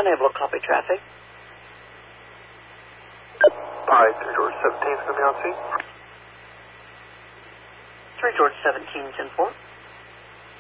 Unable to copy traffic. Hi, 3 George 17 is going to be on scene. 3 George 17, 10-4.